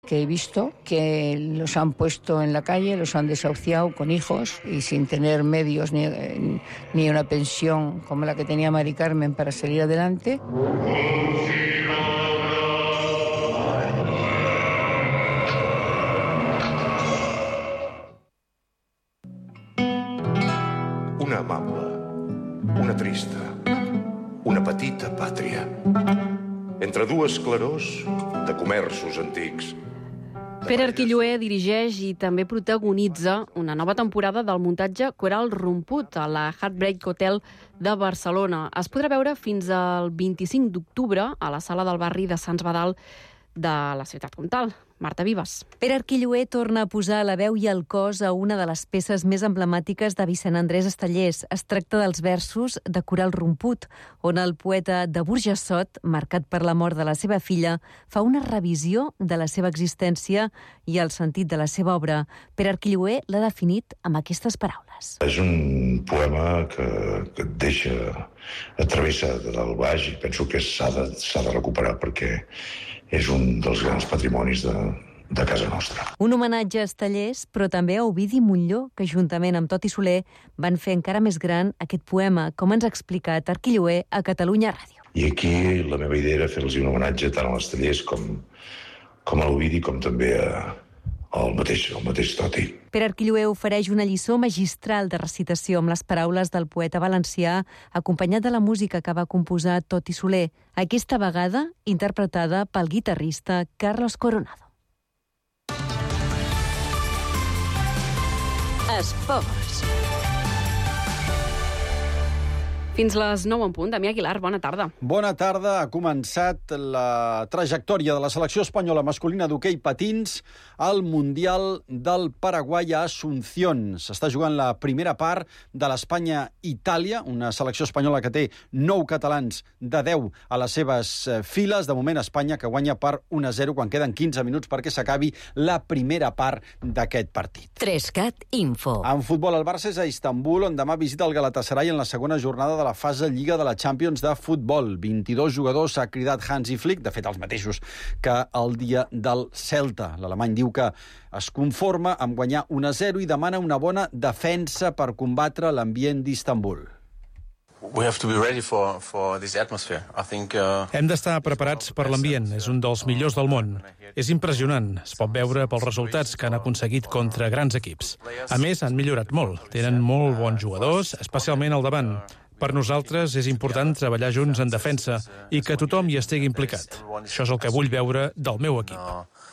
que he visto, que los han puesto en la calle, los han desahuciado con hijos y sin tener medios ni una pensión como la que tenía Mari Carmen para salir adelante. Una amable, una trista, una petita pàtria. Entre dues clarors de comerços antics. Pere Arquilloé dirigeix i també protagonitza una nova temporada del muntatge Coral Romput a la Heartbreak Hotel de Barcelona. Es podrà veure fins al 25 d'octubre a la sala del barri de Sants Badal de la ciutat comtal. Marta Vives. Pere Arquilloé torna a posar la veu i el cos a una de les peces més emblemàtiques de Vicent Andrés Estellés. Es tracta dels versos de Coral Romput, on el poeta de Burjassot, marcat per la mort de la seva filla, fa una revisió de la seva existència i el sentit de la seva obra. Pere Arquilloé l'ha definit amb aquestes paraules. És un poema que et deixa travessat del baix i penso que s'ha de recuperar perquè és un dels grans patrimonis de casa nostra. Un homenatge a Estellés, però també a Ovidi Montllor, que juntament amb Toti Soler van fer encara més gran aquest poema, com ens ha explicat Arquilloé a Catalunya Ràdio. I aquí la meva idea era fer-los un homenatge tant a l'Estellés com a l'Ovidi, com també al mateix Toti. Pere Arquilloé ofereix una lliçó magistral de recitació amb les paraules del poeta valencià, acompanyat de la música que va composar Toti Soler, aquesta vegada interpretada pel guitarrista Carlos Coronado. Esports. Fins les 9 en punt. Damià Aguilar, bona tarda. Bona tarda. Ha començat la trajectòria de la selecció espanyola masculina d'hoquei patins al Mundial del Paraguai a Asunción. S'està jugant la primera part de l'Espanya-Itàlia, una selecció espanyola que té 9 catalans de 10 a les seves files. De moment, Espanya que guanya per 1-0 quan queden 15 minuts perquè s'acabi la primera part d'aquest partit. 3CAT Info. En futbol, el Barça és a Istanbul, on demà visita el Galatasaray en la segona jornada de la fase Lliga de la Champions de futbol. 22 jugadors ha cridat Hansi Flick, de fet els mateixos que el dia del Celta. L'alemany diu que es conforma amb guanyar 1-0 i demana una bona defensa per combatre l'ambient d'Istanbul. Hem d'estar preparats per l'ambient. És un dels millors del món. És impressionant. Es pot veure pels resultats que han aconseguit contra grans equips. A més, han millorat molt. Tenen molt bons jugadors, especialment al davant. Per nosaltres és important treballar junts en defensa i que tothom hi estigui implicat. Això és el que vull veure del meu equip.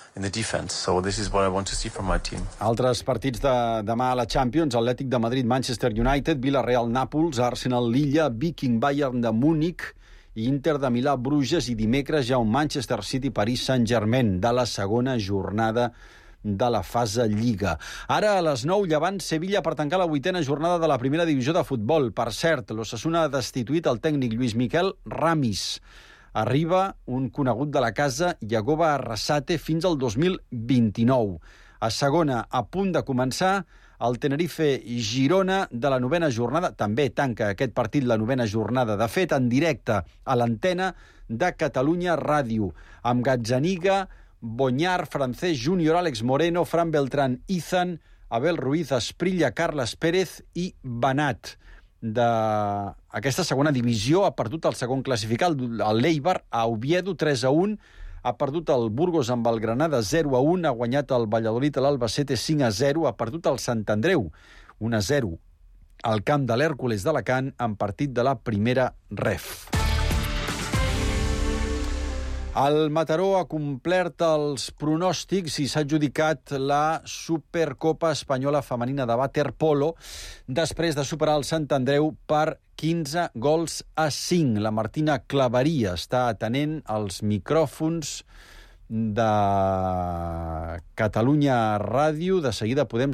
Altres partits de demà a la Champions: Atlètic de Madrid, Manchester United, Villarreal, Nàpols, Arsenal, Lilla, Viking, Bayern de Múnich, Inter de Milà, Bruges i dimecres ja un Manchester City, Paris Saint-Germain de la segona jornada de la fase Lliga. Ara a les 9, Llevant Sevilla per tancar la 8a jornada de la primera divisió de futbol. Per cert, l'Osasuna ha destituït el tècnic Lluís Miquel Ramis. Arriba un conegut de la casa, Yagoba Arrasate, fins al 2029. A segona, a punt de començar, el Tenerife-Girona de la 9a jornada. També tanca aquest partit la 9a jornada. De fet, en directe a l'antena de Catalunya Ràdio, amb Gazzaniga, Bonyar, Francesc Júnior, Àlex Moreno, Fran Beltrán, Izan, Abel Ruiz, Esprilla, Carles Pérez i Banat. D'aquesta segona divisió ha perdut el segon classificat, el Eibar, a Oviedo 3-1, ha perdut el Burgos amb el Granada 0-1, ha guanyat el Valladolid a l'Albacete 5-0, ha perdut el Sant Andreu 1-0 al camp de l'Hèrcules d'Alacant en partit de la primera ref. El Mataró ha complert els pronòstics i s'ha adjudicat la Supercopa Espanyola Femenina de Waterpolo després de superar el Sant Andreu per 15-5. La Martina Claveria està atenent els micròfons de Catalunya Ràdio. De seguida podem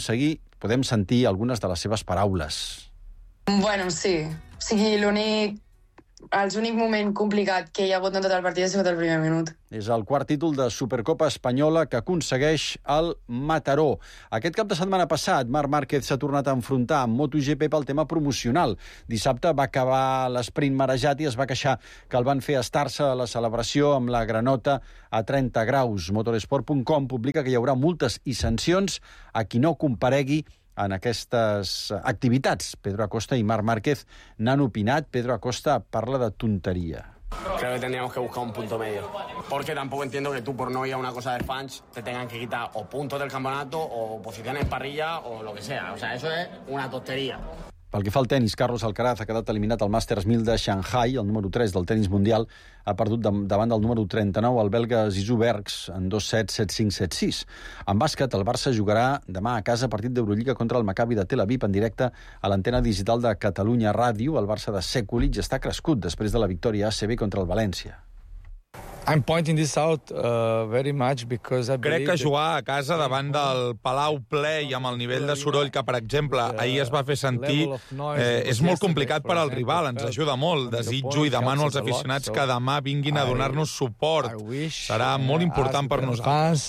sentir algunes de les seves paraules. Bueno, sí. O sigui, l'únic l'únic moment complicat que hi ha hagut en tot el partit ha sigut el primer minut. És el quart títol de Supercopa Espanyola que aconsegueix el Mataró. Aquest cap de setmana passat, Marc Márquez s'ha tornat a enfrontar amb MotoGP pel tema promocional. Dissabte va acabar l'esprint marejat i es va queixar que el van fer estar-se a la celebració amb la granota a 30 graus. Motorsport.com publica que hi haurà multes i sancions a qui no comparegui en aquestes activitats. Pedro Acosta i Marc Márquez n'han opinat. Pedro Acosta parla de tonteria. Creo que tendríamos que buscar un punto medio. Porque tampoco entiendo que tú, por no ir a una cosa de fans, te tengan que quitar o puntos del campeonato o posiciones en parrilla o lo que sea. O sea, eso es una tontería. Pel que fa al tenis, Carlos Alcaraz ha quedat eliminat al Masters 1000 de Shanghai, el número 3 del tenis mundial. Ha perdut davant del número 39, el belga Zizou Bergs, en 2-7, 7-5, 7-6. En bàsquet, el Barça jugarà demà a casa partit d'Eurolliga contra el Maccabi de Tel Aviv en directe a l'antena digital de Catalunya Ràdio. El Barça de Sekulic està crescut després de la victòria ACB contra el València. I'm pointing this out very much because I Crec que jugar a casa davant del Palau ple i amb el nivell de soroll que, per exemple, ahir es va fer sentir, és molt complicat per al rival, ens ajuda molt. Desitjo i demano als aficionats que demà vinguin a donar-nos suport. Serà molt important per nosaltres.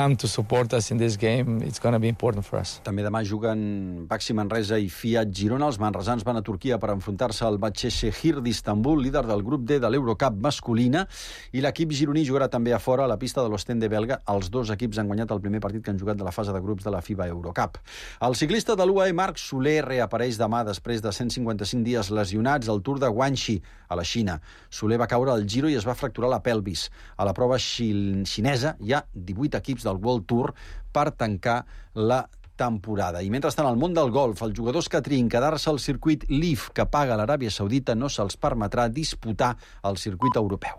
També demà juguen Baxi Manresa i Fiat Girona. Els manresans van a Turquia per enfrontar-se al Başakşehir d'Istanbul, líder del grup D de l'Eurocup masculina, i l'equip gironí jugarà també a fora a la pista de l'Ostende belga. Els dos equips han guanyat el primer partit que han jugat de la fase de grups de la FIBA Eurocup. El ciclista de l'UAE Marc Soler reapareix demà després de 155 dies lesionats al Tour de Guangxi, a la Xina. Soler va caure al Giro i es va fracturar la pelvis. A la prova xinesa hi ha 18 equips del World Tour per tancar la temporada. I mentrestant, al món del golf, els jugadors que triïn quedar-se al circuit LIV que paga l'Aràbia Saudita no se'ls permetrà disputar el circuit europeu.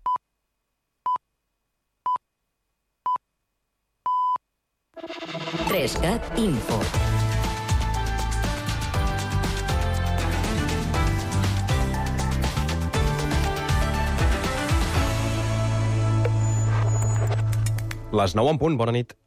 Trescat Info. Les 9 en punt, bona nit.